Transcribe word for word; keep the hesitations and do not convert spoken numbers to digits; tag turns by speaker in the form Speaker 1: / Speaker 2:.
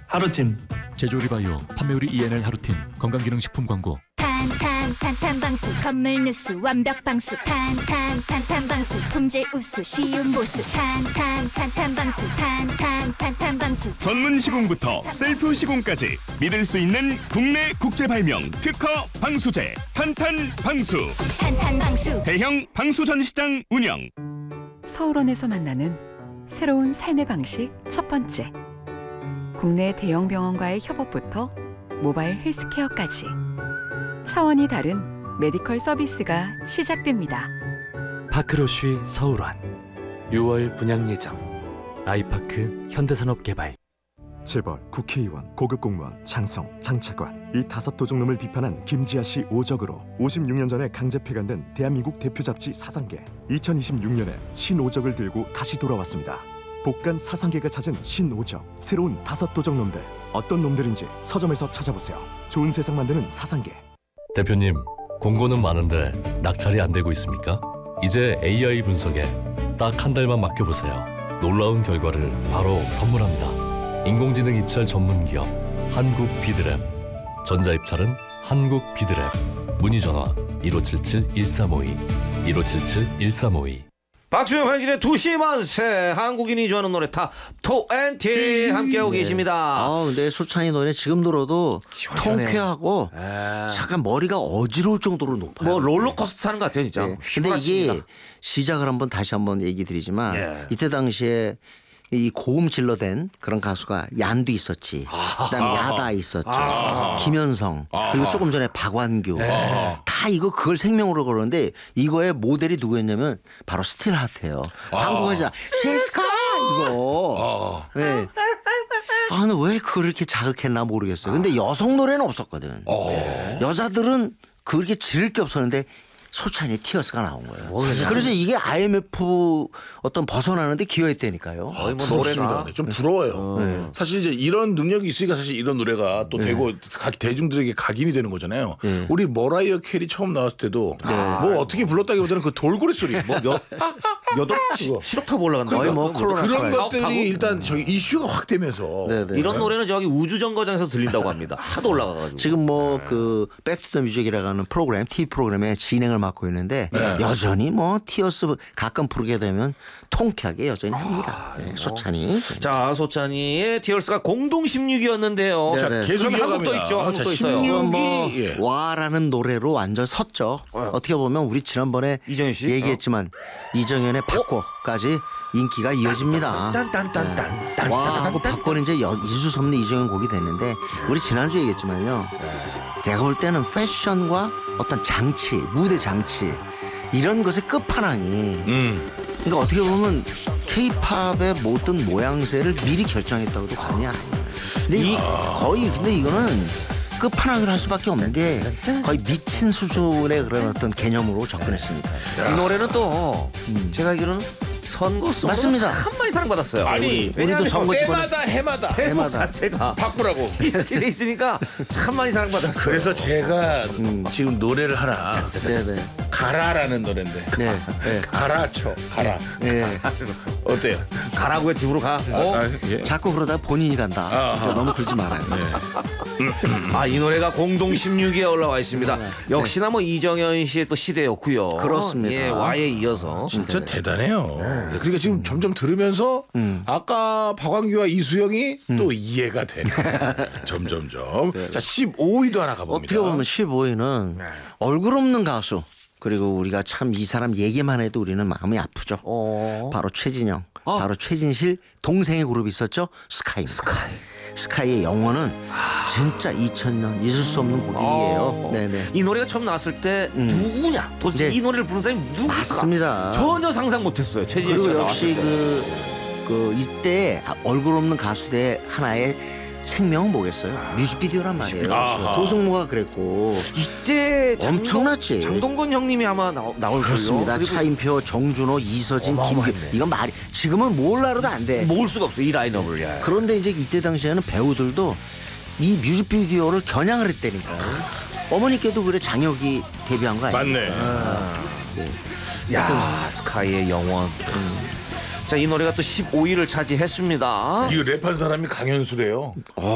Speaker 1: 하루틴.
Speaker 2: 제조리바이오 판매우리 이엔엘 하루틴 건강기능식품 광고.
Speaker 3: 탄탄 탄탄방수 건물 누수 완벽방수 탄탄 탄탄방수 품질 우수 쉬운 보수 탄탄 탄탄방수 탄탄 탄탄방수
Speaker 4: 전문 시공부터 셀프 시공까지 믿을 수 있는 국내 국제 발명 특허 방수제 탄탄방수.
Speaker 3: 탄탄방수
Speaker 4: 대형 방수 전시장 운영.
Speaker 5: 서울원에서 만나는 새로운 삶의 방식 첫 번째. 국내 대형 병원과의 협업부터 모바일 헬스케어까지 차원이 다른 메디컬 서비스가 시작됩니다.
Speaker 6: 파크로쉬 서울원 유월 분양 예정. 아이파크 현대산업개발.
Speaker 7: 재벌, 국회의원, 고급 공무원, 장성, 장차관 이 다섯 도둑놈을 비판한 김지아 씨 오적으로 오십육 년 전에 강제 폐간된 대한민국 대표 잡지 사상계. 이천이십육 년에 신오적을 들고 다시 돌아왔습니다. 복간 사상계가 찾은 신오적, 새로운 다섯 도적놈들. 어떤 놈들인지 서점에서 찾아보세요. 좋은 세상 만드는 사상계.
Speaker 8: 대표님, 공고는 많은데 낙찰이 안 되고 있습니까? 이제 에이아이 분석에 딱 한 달만 맡겨보세요. 놀라운 결과를 바로 선물합니다. 인공지능 입찰 전문기업 한국 비드랩. 전자입찰은 한국 비드랩. 문의전화 일오칠칠 일삼오이 일오칠칠 일삼오이.
Speaker 9: 박주영 한진의 두시 만세. 한국인이 좋아하는 노래 탑 이십 함께하고
Speaker 10: 네.
Speaker 9: 계십니다.
Speaker 10: 아, 근데 소찬이 노래 지금 들어도
Speaker 9: 시원시원해.
Speaker 10: 통쾌하고
Speaker 9: 에...
Speaker 10: 잠깐 머리가 어지러울 정도로 높아요.
Speaker 9: 뭐 롤러코스터 타는 것 같아요 진짜.
Speaker 10: 네. 근데 이게
Speaker 9: 휘몰아칩니다.
Speaker 10: 시작을 한번 다시 한번 얘기 드리지만
Speaker 9: 예.
Speaker 10: 이때 당시에 이 고음 질러댄 그런 가수가 얀도 있었지. 그다음에 야다 있었죠.
Speaker 9: 아하.
Speaker 10: 김현성 그리고 조금 전에 박완규
Speaker 9: 예.
Speaker 10: 다 이거 그걸 생명으로 걸었는데 이거의 모델이 누구였냐면 바로 스틸하트예요. 한국에서 시스카 이거. 네. 아, 근데 왜 그걸 이렇게 자극했나 모르겠어요. 근데 여성 노래는 없었거든. 여자들은 그렇게 지를 게 없었는데 소찬이의 티어스가 나온 거예요. 그래서 이게 아이엠에프 어떤 벗어나는데 기여했다니까요.
Speaker 9: 거의 뭐
Speaker 11: 부럽습니다.
Speaker 9: 노래가
Speaker 11: 네, 좀 부러워요.
Speaker 10: 네.
Speaker 11: 사실 이제 이런 능력이 있으니까 사실 이런 노래가 또
Speaker 10: 네.
Speaker 11: 되고 각 대중들에게 각인이 되는 거잖아요.
Speaker 10: 네.
Speaker 11: 우리 머라이어 캐리 처음 나왔을 때도 뭐 어떻게 불렀다기보다는 그 돌고래 소리 뭐 몇,
Speaker 9: 몇 억, 칠억탑 올라간다.
Speaker 10: 거의 뭐 콜로나
Speaker 11: 그런
Speaker 9: 사업 타고?
Speaker 11: 것들이 일단 저기 이슈가 확 되면서
Speaker 10: 네네.
Speaker 9: 이런 노래는 저기 우주정거장에서 들린다고 합니다. 하도 올라가가지고.
Speaker 10: 지금 뭐 그 백투더 뮤직이라고 하는 프로그램 티비 프로그램의 진행을 맡고 있는데
Speaker 11: 네.
Speaker 10: 여전히 뭐 티어스 가끔 부르게 되면 통쾌하게 여전히 합니다. 네, 소찬이.
Speaker 9: 자, 소찬이의 티얼스가 공동 십육 위였는데요.
Speaker 10: 네,
Speaker 9: 자,
Speaker 10: 네.
Speaker 11: 계속
Speaker 9: 그럼 한국도
Speaker 11: 이어갑니다.
Speaker 9: 있죠. 한국도
Speaker 11: 자,
Speaker 9: 있어요.
Speaker 11: 십육.
Speaker 10: 뭐
Speaker 11: 예.
Speaker 10: 와라는 노래로 완전 섰죠. 어떻게 보면 우리 지난번에
Speaker 9: 이정현 씨?
Speaker 10: 얘기했지만 이정현의 바꿔까지 인기가 이어집니다.
Speaker 9: 딴딴딴딴 딴.
Speaker 10: 와 하고 바꿔는 이제 여- 잊을 수 없는 이정현 곡이 됐는데 우리 지난주에 얘기했지만요. 내가 볼 때는 패션과 어떤 장치, 무대 장치 이런 것의 끝판왕이
Speaker 11: 음.
Speaker 10: 그러니까 어떻게 보면 K-팝의 모든 모양새를 미리 결정했다고도 과언이 아니에요. 근데 이 거의 근데 이거는 끝판왕을 할 수밖에 없는 게 거의 미친 수준의 그런 어떤 개념으로 접근했으니까.
Speaker 9: 이 노래는 또 제가 알기로는 선거송으로
Speaker 10: 맞습니다.
Speaker 9: 참 많이 사랑받았어요.
Speaker 11: 아니,
Speaker 9: 왜냐하면
Speaker 10: 우리도 선거
Speaker 11: 때마다 해마다
Speaker 9: 제목
Speaker 10: 해마다.
Speaker 9: 자체가
Speaker 11: 바꾸라고.
Speaker 9: 이렇게 돼 있으니까 참 많이 사랑받았어요.
Speaker 11: 그래서 제가 지금 노래를 하나
Speaker 10: 네네.
Speaker 11: 가라라는 노래인데
Speaker 10: 네. 네.
Speaker 11: 가라 쳐 가라
Speaker 10: 네.
Speaker 11: 어때요?
Speaker 9: 가라고의 집으로 가. 어?
Speaker 11: 아, 예.
Speaker 10: 자꾸 그러다 본인이 간다.
Speaker 11: 아하.
Speaker 10: 너무 그러지 말아요.
Speaker 9: 아, 이 노래가 공동 십육 위에 올라와 있습니다. 역시나 뭐 이정현 씨의 또 시대였고요.
Speaker 10: 그렇습니다.
Speaker 9: 예, 와에 이어서.
Speaker 11: 진짜 대단해요. 그러니까 지금 점점 들으면서 아까 박완규와 이수영이 또 이해가 되네. 점점점. 자 십오 위도 하나 가봅니다.
Speaker 10: 어떻게 보면 십오 위는 얼굴 없는 가수 그리고 우리가 참 이 사람 얘기만 해도 우리는 마음이 아프죠.
Speaker 9: 어.
Speaker 10: 바로 최진영, 바로 최진실 동생의 그룹이 있었죠. 스카이. 스카이. 스카이의 영혼은 진짜 이천 년 잊을 수 없는 곡이에요.
Speaker 9: 어.
Speaker 10: 네네.
Speaker 9: 이 노래가 처음 나왔을 때
Speaker 10: 음.
Speaker 9: 누구냐? 도대체
Speaker 10: 네.
Speaker 9: 이 노래를 부른 사람이 누굴까?
Speaker 10: 맞습니다.
Speaker 9: 전혀 상상 못했어요. 최진실
Speaker 10: 그리고
Speaker 9: 씨가
Speaker 10: 역시
Speaker 9: 나왔을 때.
Speaker 10: 그, 그 이때 얼굴 없는 가수의 하나의 생명은 뭐겠어요? 뮤직비디오란 말이에요.
Speaker 11: 아하.
Speaker 10: 조성모가 그랬고
Speaker 9: 이때 장동-
Speaker 10: 엄청났지.
Speaker 9: 장동건 형님이 아마 나, 나올
Speaker 10: 그렇습니다.
Speaker 9: 거예요.
Speaker 10: 차인표, 정준호, 이서진, 김규
Speaker 9: 어마어마했네.
Speaker 10: 이건 말이 지금은 몰라도 안 돼.
Speaker 9: 모을 수가 없어 이 라인업을. 야.
Speaker 10: 그런데 이제 이때 당시에는 배우들도 이 뮤직비디오를 겨냥을 했다니까요. 어머니께도 그래 장혁이 데뷔한 거 아니에요?
Speaker 11: 맞네.
Speaker 9: 아.
Speaker 10: 네.
Speaker 9: 야, 스카이의 영원. 음. 자, 이 노래가 또 십오 위를 차지했습니다.
Speaker 11: 이거 랩한 사람이 강현수래요.